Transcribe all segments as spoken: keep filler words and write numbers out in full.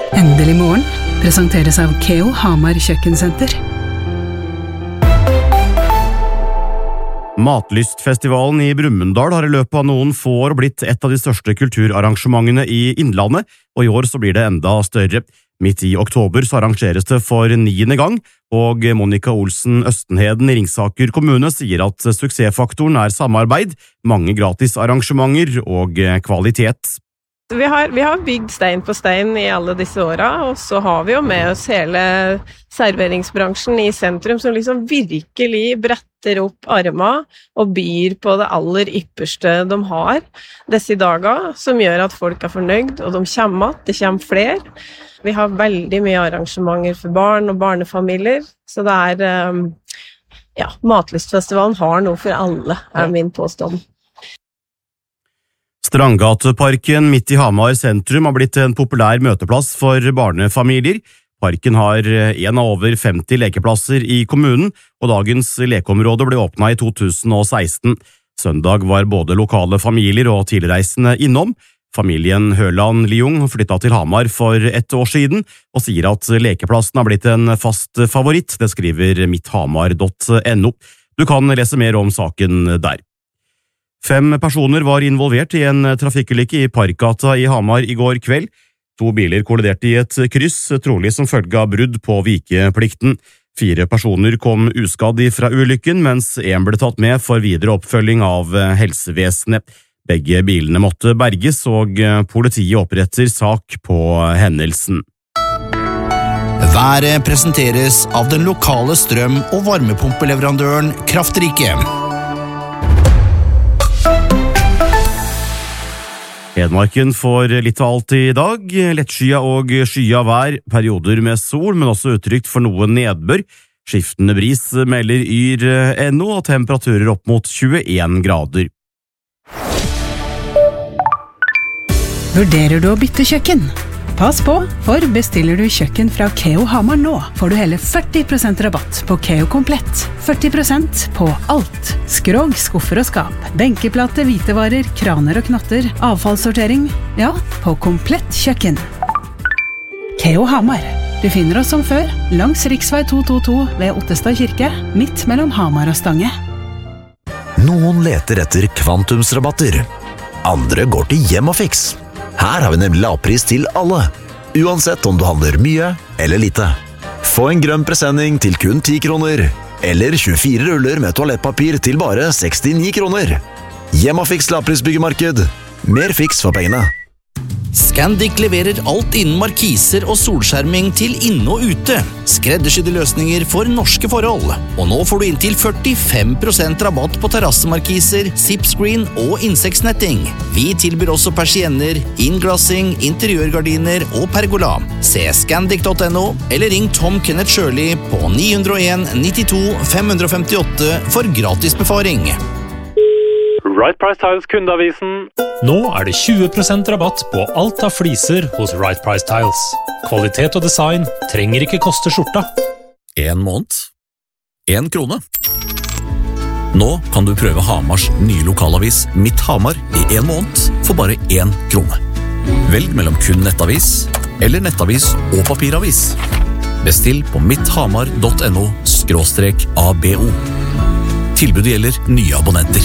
Endelig morgen presenteres av Keo Hamar Kjøkkensenter. Matlystfestivalen i Brumunddal har i løpet av noen få år blitt et av de største kulturarrangementene i Innlandet, og i år så blir det enda større. Midt i oktober så arrangeres det for niende gang, og Monica Olsen Østenheden i Ringsaker kommune sier at suksessfaktoren er samarbeid, mange gratis arrangementer og kvalitet. Vi har, vi har bygd stein på stein i alle disse åra, og så har vi jo med oss hele serveringsbransjen i sentrum som liksom virkelig bretter opp armene og byr på det aller ypperste de har disse dager, som gjør at folk er fornøyd, og de kommer att, det kommer flere. Vi har veldig mye arrangementer for barn og barnefamilier, så det er, ja, Matlystfestivalen har noe for alle, er min påstand. Strandgateparken midt i Hamar sentrum har blitt en populær møteplass for barnefamilier. Parken har en av over femti lekeplasser i kommunen, og dagens lekeområde ble åpnet i to tusen og seksten. Søndag var både lokale familier og tilreisende innom. Familien Høland Liung flyttet til Hamar for ett år siden, og sier at lekeplassen har blitt en fast favoritt. Det skriver mitthamar punktum no. Du kan lese mer om saken der. Fem personer var involvert i en trafikkulykke i Parkgata i Hamar i går kveld. To biler kolliderte i et kryss, trolig som følge av brudd på vikeplikten. Fire personer kom uskadd fra ulykken, mens en ble tatt med for videre oppfølging av helsevesenet. Begge bilene måtte berges, og politiet oppretter sak på hendelsen. Været presenteres av den lokale strøm- og varmepumpeleverandøren Kraftrike. Hedmarken får litt av alt i dag, lettskya og skya vær, perioder med sol, men også utrygt for noe nedbør. Skiftende bris melder yr punktum no og temperaturer opp mot tjueen grader. Vurderer du å bytte kjøkken? Pass på, for bestiller du kjøkken fra Keo Hamar nå, får du hele førti prosent rabatt på Keo Komplett. førti prosent på alt. Skrog, skuffer og skap, benkeplate, hvitevarer, kraner og knotter, avfallssortering, ja, på komplett kjøkken. Keo Hamar. Du finner oss som før, langs riksvei to to to ved Ottestad kirke, midt mellom Hamar og Stange. Noen leter etter kvantumsrabatter. Andre går til Hjem og Fiks. Her har vi nemlig lavpris til alle, uansett om du handler mye eller lite. Få en grønn presenning til kun ti kroner, eller tjuefire ruller med toalettpapir til bare sekstini kroner. Hjem og Fiks lavprisbyggemarked. Mer fiks for pengene. Scandic leverer alt innen markiser og solskjerming til inne og ute. Skreddersydde løsninger for norske forhold. Og nå får du inntil førtifem prosent rabatt på terrassemarkiser, zipscreen og insektsnetting. Vi tilbyr også persienner, innglassing, interiørgardiner og pergola. Se scandic punktum no eller ring Tom Kenneth Shirley på ni null en nittito fem femtiåtte for gratis befaring. Right Price Tiles kundeavisen. Nå er det tjue prosent rabatt på alt av fliser hos Right Price Tiles. Kvalitet og design trenger ikke koste skjorta. En måned. En krone. Nå kan du prøve Hamars nye lokalavis Mitt Hamar i en måned for bare en krone. Velg mellom kun nettavis eller nettavis og papiravis. Bestill på mitthamar punktum no skråstrek A B O. Tilbudet gjelder nye abonnenter.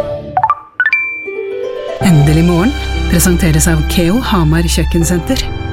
Endelig morgen presenteres av Keo Hamar Kjøkkensenter.